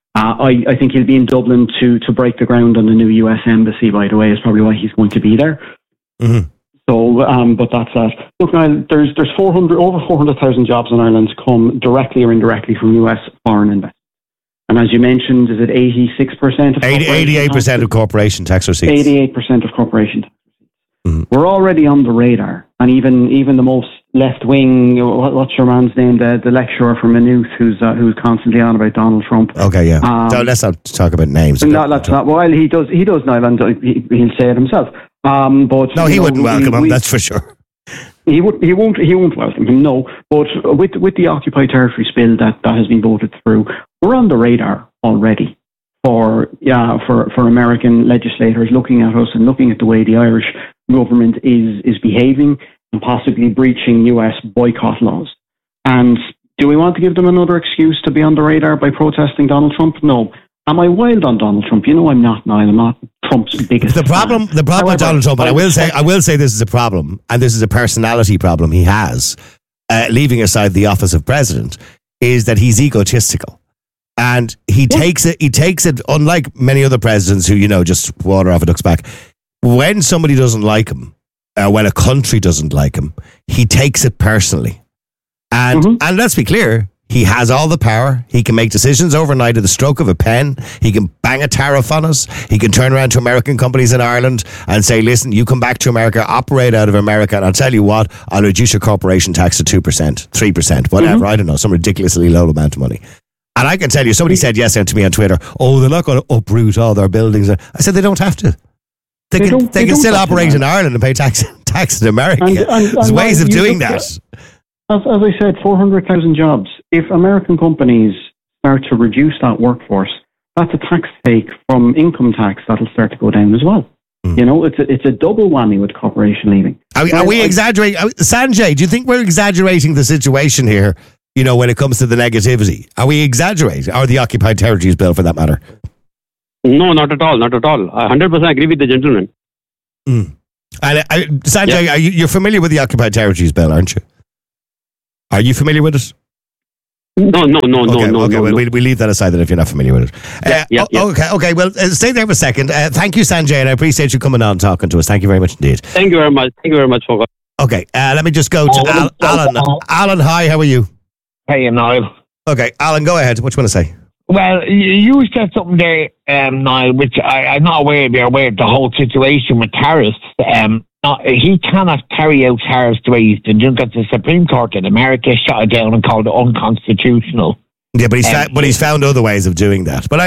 I think he'll be in Dublin to break the ground on the new US embassy. By the way, is probably why he's going to be there. Mm-hmm. So, but that's that. Look, now there's over 400,000 jobs in Ireland come directly or indirectly from US foreign investment. And as you mentioned, is it 86% of 88% of corporation tax receipts? 88% of corporation tax receipts. Mm-hmm. We're already on the radar. And even the most left-wing, what's your man's name, the lecturer from Maynooth who's constantly on about Donald Trump. Okay, yeah. So let's not talk about names. Let's not. Well, he does now, and he'll say it himself. But no, he wouldn't welcome him, that's for sure. He won't welcome him, no. But with the Occupied Territories bill that has been voted through, we're on the radar already for American legislators looking at us and looking at the way the Irish government is behaving and possibly breaching US boycott laws. And do we want to give them another excuse to be on the radar by protesting Donald Trump? No. Am I wild on Donald Trump? I'm not, Niall. I'm not Trump's biggest The problem with Donald Trump, and I will say this is a problem, and this is a personality problem he has, leaving aside the office of president, is that he's egotistical. And he takes it, unlike many other presidents who, just water off a duck's back. When somebody doesn't like him, when a country doesn't like him, he takes it personally. And let's be clear, He has all the power. He can make decisions overnight at the stroke of a pen. He can bang a tariff on us. He can turn around to American companies in Ireland and say, listen, you come back to America, operate out of America, and I'll tell you what, I'll reduce your corporation tax to 2%, 3%, whatever. I don't know, some ridiculously low amount of money. And I can tell you, somebody said yesterday to me on Twitter, they're not going to uproot all their buildings. I said, they don't have to. They can still operate in Ireland and pay tax in America. There's ways of doing that. As I said, 400,000 jobs. If American companies start to reduce that workforce, that's a tax take from income tax that'll start to go down as well. You know, it's a double whammy with corporation leaving. Are we exaggerating? Sanjay, do you think we're exaggerating the situation here, you know, when it comes to the negativity? Are we exaggerating? Or the Occupied Territories Bill, for that matter? No, not at all. Not at all. I 100% agree with the gentleman. And Sanjay, you're familiar with the Occupied Territories Bill, aren't you? Are you familiar with it? No. Well, we leave that aside then if you're not familiar with it. Okay. Well, stay there for a second. Thank you, Sanjay, and I appreciate you coming on and talking to us. Thank you very much indeed. Thank you very much for. Okay, let me just go to Alan. Alan, hi, how are you? Hey, Niall. Okay, Alan, go ahead. What do you want to say? Well, you said something there, Niall, which I'm not aware of. You're aware of the whole situation with tariffs. He cannot carry out tariffs the way he's been doing because the Supreme Court in America shut it down and called it unconstitutional. Yeah, but he's found other ways of doing that. But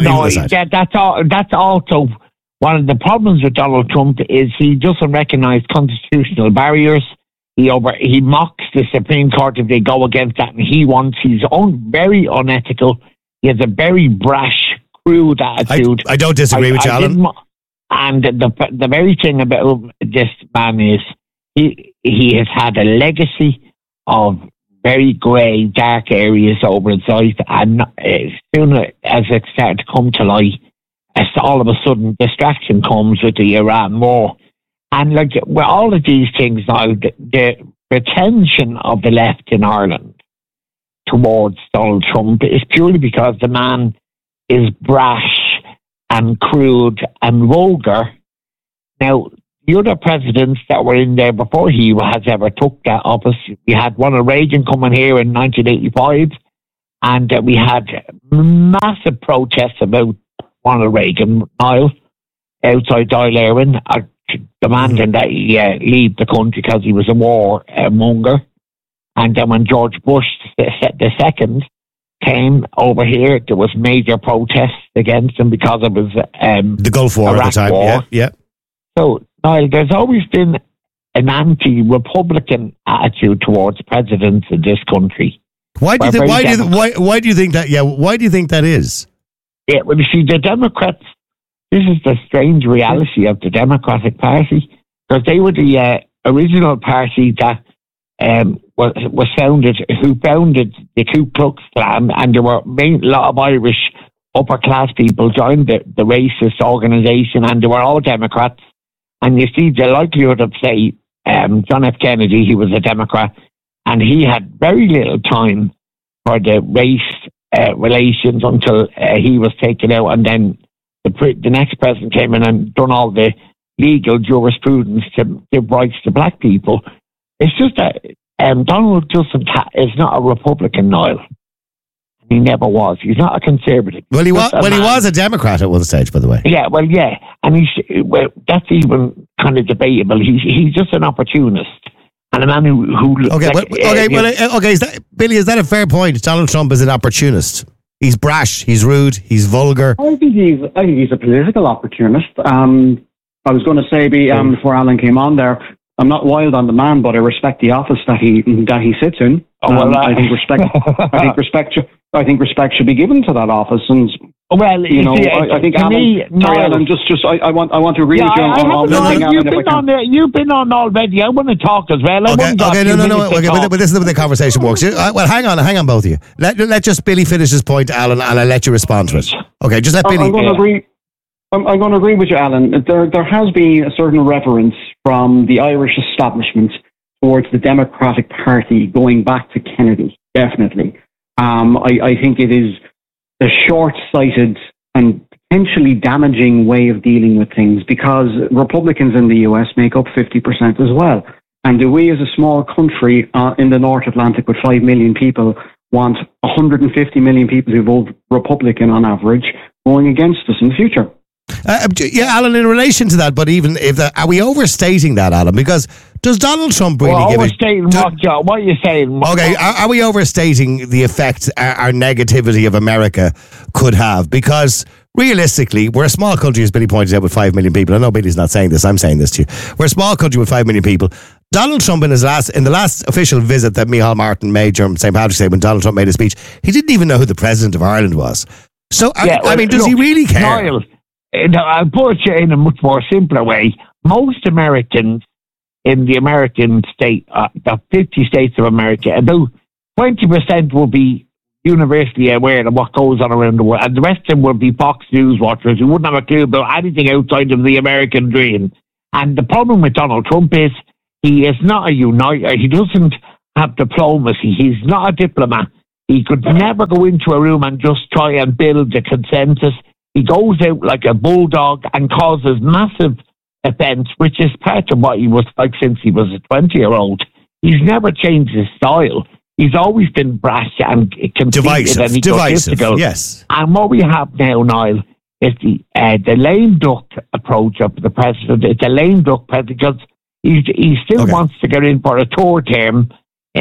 that's also one of the problems with Donald Trump is he doesn't recognise constitutional barriers. He mocks the Supreme Court if they go against that, and he wants his own very unethical. He has a very brash, crude attitude. I don't disagree with you, Alan. And the very thing about this man is he has had a legacy of very grey, dark areas over his life, and as soon as it started to come to light, all of a sudden distraction comes with the Iran war. And like with all of these things now, the retention of the left in Ireland towards Donald Trump is purely because the man is brash and crude and vulgar. Now, the other presidents that were in there before he has ever took that office, we had Ronald Reagan coming here in 1985, and we had massive protests about Ronald Reagan, Niall, outside Dáil Éireann, demanding that he leave the country because he was a war monger. And then when George Bush the second came over here, there was major protests against him because of his the Gulf War Iraq at the time. War. Yeah. So Niall, there's always been an anti-Republican attitude towards presidents in this country. Why do you think that? Yeah, why do you think that is? Yeah, well, you see, the Democrats. This is the strange reality of the Democratic Party, because they were the original party that was founded the Ku Klux Klan, and there were a lot of Irish upper class people joined the racist organisation, and they were all Democrats. And you see the likelihood of, say, John F. Kennedy, he was a Democrat, and he had very little time for the race relations until he was taken out, and then the next president came in and done all the legal jurisprudence to give rights to black people. It's just that Donald is not a Republican, Niall. He never was. He's not a conservative. Well, he was a Democrat at one stage, by the way. Yeah, and that's even kind of debatable. He's just an opportunist and a man who Billy, is that a fair point? Donald Trump is an opportunist. He's brash. He's rude. He's vulgar. I think he's a political opportunist. I was going to say before Alan came on there, I'm not wild on the man, but I respect the office that he sits in. I think respect should be given to that office, and well, you know, I think Alan. Sorry, Alan. I want to agree with you on one thing, Alan. You've been on already. I want to talk as well. Okay, no. Okay, but this is the way the conversation works. Well, hang on, both of you. Let just Billy finish his point, Alan, and I'll let you respond to it. Okay, just let Billy. I'm going to agree. I'm going to agree with you, Alan. There has been a certain reverence from the Irish establishment towards the Democratic Party going back to Kennedy, definitely. I think it is a short-sighted and potentially damaging way of dealing with things, because Republicans in the US make up 50% as well. And we as a small country in the North Atlantic with 5 million people, want 150 million people who vote Republican on average going against us in the future. Alan, in relation to that, but even if that, are we overstating that, Alan? Because does Donald Trump really give overstating what, John? What are you saying? Okay, are we overstating the effect our negativity of America could have? Because realistically, we're a small country, as Billy pointed out, with 5 million people. I know Billy's not saying this, I'm saying this to you. We're a small country with 5 million people. Donald Trump, in the last official visit that Micheál Martin made during St. Patrick's Day, when Donald Trump made a speech, he didn't even know who the President of Ireland was. So, does he really care? Niall, I'll put it in a much more simpler way. Most Americans in the American state, the 50 states of America, about 20% will be universally aware of what goes on around the world, and the rest of them will be Fox News watchers who wouldn't have a clue about anything outside of the American dream. And the problem with Donald Trump is he is not a uniter. He doesn't have diplomacy. He's not a diplomat. He could never go into a room and just try and build a consensus. He goes out like a bulldog and causes massive offence, which is part of what he was like since he was a 20-year-old. He's never changed his style. He's always been brash and conceited and egotistical. Yes. And what we have now, Niall, is the lame duck approach of the president. It's a lame duck because he still wants to get in for a tour term.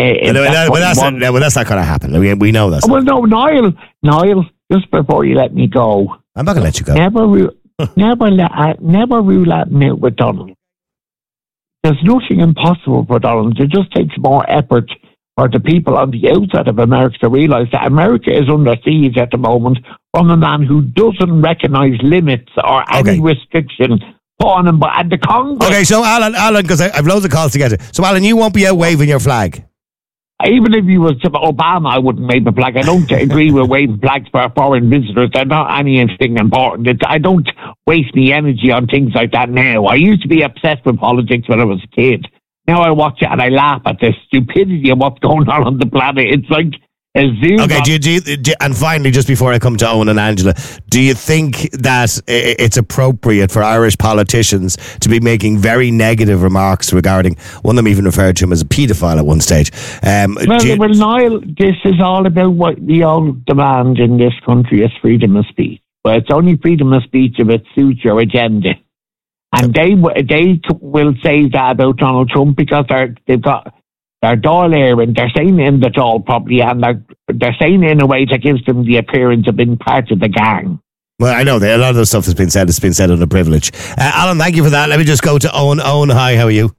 That's not going to happen. We know that. Well, no, Niall, just before you let me go, I'm not going to let you go. Never rule out me with Donald. There's nothing impossible for Donald. It just takes more effort for the people on the outside of America to realise that America is under siege at the moment from a man who doesn't recognise limits or any restriction put on him by the Congress. Okay, so Alan, because I've loads of calls to get to. So Alan, you won't be out waving your flag. Even if you was Obama, I wouldn't wave a flag. I don't agree with waving flags for foreign visitors. They're not anything important. I don't waste my energy on things like that now. I used to be obsessed with politics when I was a kid. Now I watch it and I laugh at the stupidity of what's going on the planet. It's like a zoo. Okay, and finally, just before I come to Owen and Angela, do you think that it's appropriate for Irish politicians to be making very negative remarks regarding, one of them even referred to him as a paedophile at one stage? Well, Niall, this is all about what we all demand in this country is freedom of speech. But it's only freedom of speech if it suits your agenda. And they will say that about Donald Trump because they've got their Dáil Éireann, they're saying it in the Dáil properly, and they're saying it in a way that gives them the appearance of being part of the gang. Well, I know a lot of the stuff that's been said has been said under privilege. Alan, thank you for that. Let me just go to Owen. Owen, hi, how are you?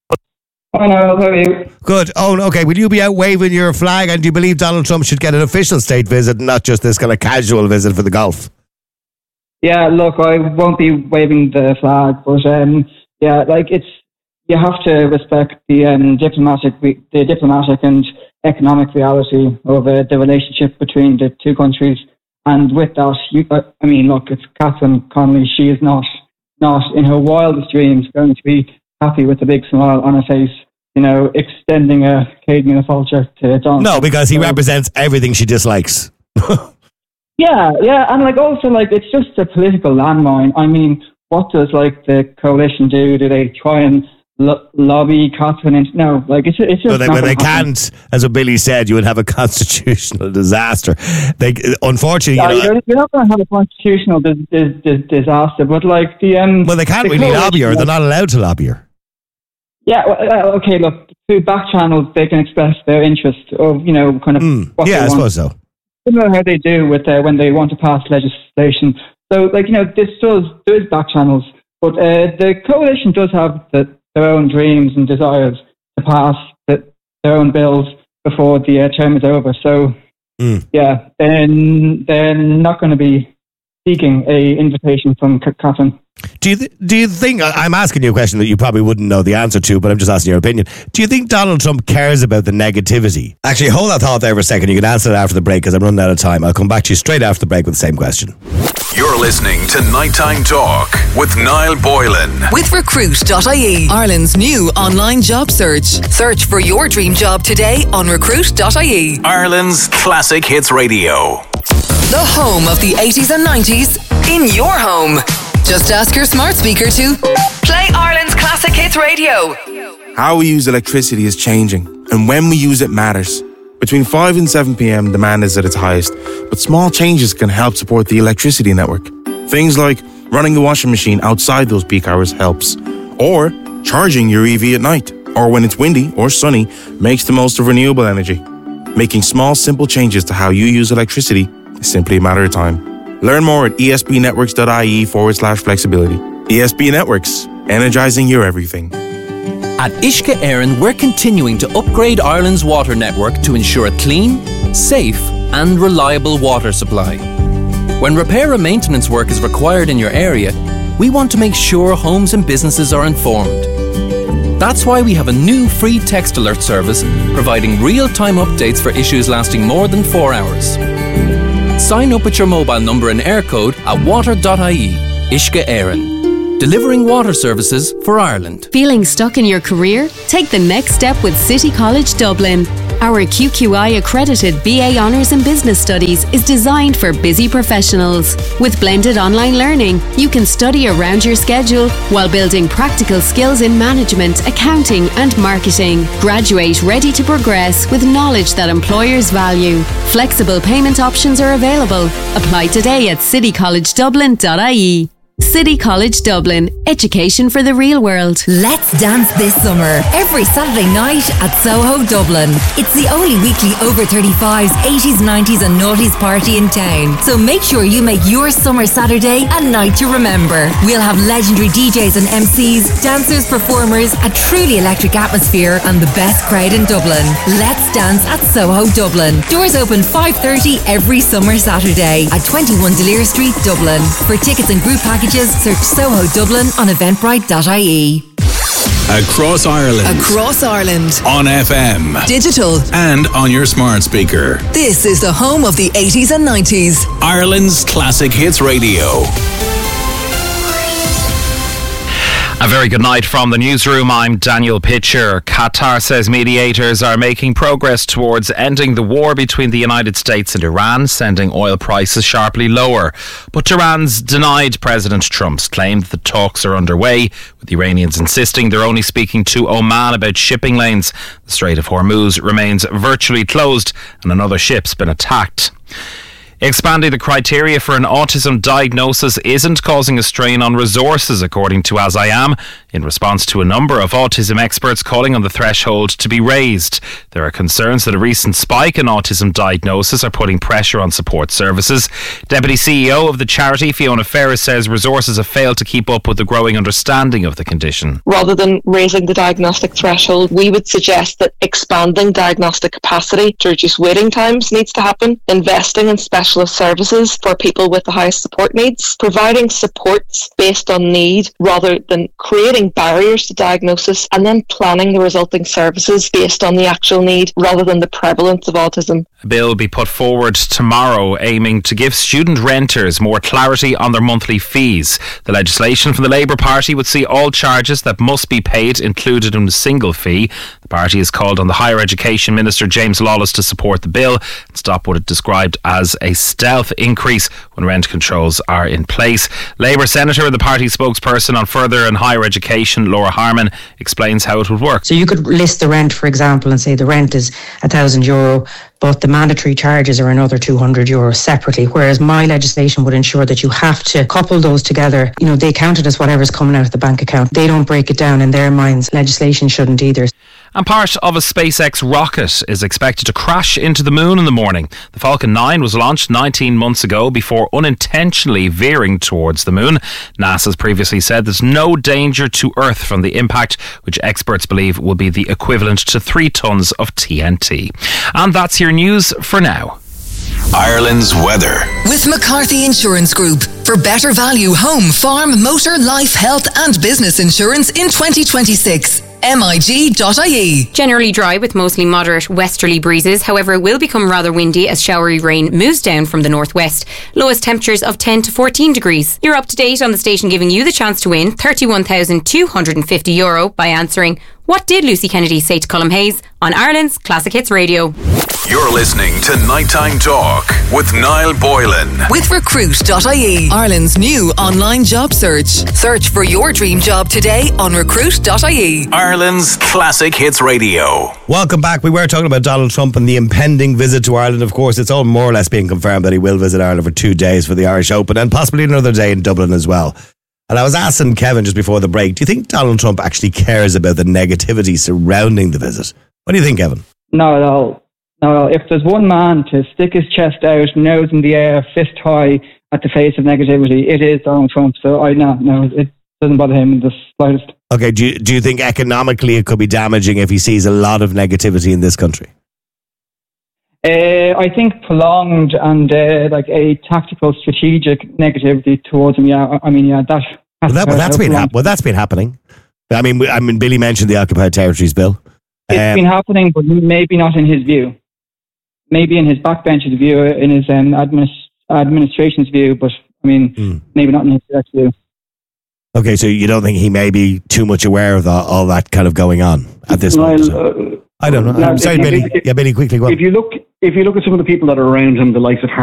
Hi, Niall, how are you? Good. Owen, okay, will you be out waving your flag, and do you believe Donald Trump should get an official state visit and not just this kind of casual visit for the golf? Yeah, look, I won't be waving the flag, but you have to respect the diplomatic and economic reality of the relationship between the two countries. And with that, it's Catherine Connolly. She is not in her wildest dreams going to be happy with a big smile on her face, extending a Caden and a vulture to Donald. No, because he represents everything she dislikes. Yeah, and it's just a political landmine. I mean, what does the coalition do? Do they try and lobby Catherine into? No, it's just when they can't, as Billy said, you would have a constitutional disaster. Unfortunately, you're not going to have a constitutional disaster, but they can't really lobby her. They're not allowed to lobby her. Yeah, okay. Look, through back channels, they can express their interest of what they want. I suppose so. Similar how they do with when they want to pass legislation. So, there is back channels, but the coalition does have their own dreams and desires to pass their own bills before the term is over. So, they're not going to be seeking a invitation from Catherine. Do you think, I'm asking you a question that you probably wouldn't know the answer to, but I'm just asking your opinion. Do you think Donald Trump cares about the negativity? Actually, hold that thought there for a second. You can answer that after the break because I'm running out of time. I'll come back to you straight after the break with the same question. You're listening to Nighttime Talk with Niall Boylan. With Recruit.ie, Ireland's new online job search. Search for your dream job today on Recruit.ie. Ireland's classic hits radio. The home of the 80s and 90s in your home. Just ask your smart speaker to play Ireland's classic hits radio. How we use electricity is changing, and when we use it matters. Between 5 and 7 p.m, demand is at its highest, but small changes can help support the electricity network. Things like running the washing machine outside those peak hours helps, or charging your EV at night, or when it's windy or sunny, makes the most of renewable energy. Making small, simple changes to how you use electricity is simply a matter of time. Learn more at esbnetworks.ie/flexibility. ESB Networks, energising your everything. At Uisce Éireann, we're continuing to upgrade Ireland's water network to ensure a clean, safe and reliable water supply. When repair and maintenance work is required in your area, we want to make sure homes and businesses are informed. That's why we have a new free text alert service providing real-time updates for issues lasting more than 4 hours. Sign up with your mobile number and air code at water.ie. Uisce Éireann. Delivering water services for Ireland. Feeling stuck in your career? Take the next step with City College Dublin. Our QQI accredited BA Honours in Business Studies is designed for busy professionals. With blended online learning, you can study around your schedule while building practical skills in management, accounting and marketing. Graduate ready to progress with knowledge that employers value. Flexible payment options are available. Apply today at citycollegedublin.ie. City College Dublin. Education for the real world. Let's dance this summer. Every Saturday night at Soho Dublin. It's the only weekly over 35s, 80s, 90s and noughties party in town. So make sure you make your summer Saturday a night to remember. We'll have legendary DJs and MCs, dancers, performers, a truly electric atmosphere and the best crowd in Dublin. Let's dance at Soho Dublin. Doors open 5:30 every summer Saturday at 21 Delir Street, Dublin. For tickets and group packages, search Soho Dublin on eventbrite.ie. Across Ireland. Across Ireland. On FM. Digital. And on your smart speaker. This is the home of the 80s and 90s. Ireland's Classic Hits Radio. A very good night from the newsroom. I'm Daniel Pitcher. Qatar says mediators are making progress towards ending the war between the United States and Iran, sending oil prices sharply lower. But Iran's denied President Trump's claim that the talks are underway, with the Iranians insisting they're only speaking to Oman about shipping lanes. The Strait of Hormuz remains virtually closed and another ship's been attacked. Expanding the criteria for an autism diagnosis isn't causing a strain on resources, according to As I Am, in response to a number of autism experts calling on the threshold to be raised. There are concerns that a recent spike in autism diagnosis are putting pressure on support services. Deputy CEO of the charity, Fiona Ferris, says resources have failed to keep up with the growing understanding of the condition. Rather than raising the diagnostic threshold, we would suggest that expanding diagnostic capacity to reduce waiting times needs to happen, investing in specialist services for people with the highest support needs, providing supports based on need rather than creating barriers to diagnosis, and then planning the resulting services based on the actual need rather than the prevalence of autism. A bill will be put forward tomorrow aiming to give student renters more clarity on their monthly fees. The legislation from the Labour Party would see all charges that must be paid included in a single fee. The party has called on the Higher Education Minister James Lawless to support the bill and stop what it described as a stealth increase when rent controls are in place. Labour Senator and the party spokesperson on further and higher education, Laura Harman, explains how it would work. So you could list the rent, for example, and say the rent is €1,000, but the mandatory charges are another €200 separately, whereas my legislation would ensure that you have to couple those together. You know, they count it as whatever's coming out of the bank account. They don't break it down in their minds. Legislation shouldn't either. And part of a SpaceX rocket is expected to crash into the moon in the morning. The Falcon 9 was launched 19 months ago before unintentionally veering towards the moon. NASA's previously said there's no danger to Earth from the impact, which experts believe will be the equivalent to 3 tons of TNT. And that's your news for now. Ireland's weather. With McCarthy Insurance Group. For better value home, farm, motor, life, health and business insurance in 2026. MIG.ie. Generally dry with mostly moderate westerly breezes. However, it will become rather windy as showery rain moves down from the northwest. Lowest temperatures of 10 to 14 degrees. You're up to date on the station giving you the chance to win €31,250 by answering What did Lucy Kennedy say to Colm Hayes on Ireland's Classic Hits Radio? You're listening to Nighttime Talk with Niall Boylan. With Recruit.ie, Ireland's new online job search. Search for your dream job today on Recruit.ie. Ireland's Classic Hits Radio. Welcome back. We were talking about Donald Trump and the impending visit to Ireland. Of course, it's all more or less being confirmed that he will visit Ireland for 2 days for the Irish Open and possibly another day in Dublin as well. And I was asking Kevin just before the break, do you think Donald Trump actually cares about the negativity surrounding the visit? What do you think, Kevin? Not at all. No, if there's one man to stick his chest out, nose in the air, fist high at the face of negativity, it is Donald Trump. So no, it doesn't bother him in the slightest. Okay, do you think economically it could be damaging if he sees a lot of negativity in this country? I think prolonged and like a tactical, strategic negativity towards him. Yeah, I mean, yeah, that's been happening. I mean, Billy mentioned the Occupied Territories Bill. It's been happening, but maybe not in his view. Maybe in his backbench's view, in his administration's view, but I mean, maybe not in his direct view. Okay, so you don't think he may be too much aware of all that kind of going on at this moment? I don't know. I'm sorry, Billy. Yeah, Billy, quickly go on. If you look at some of the people that are around him, the likes of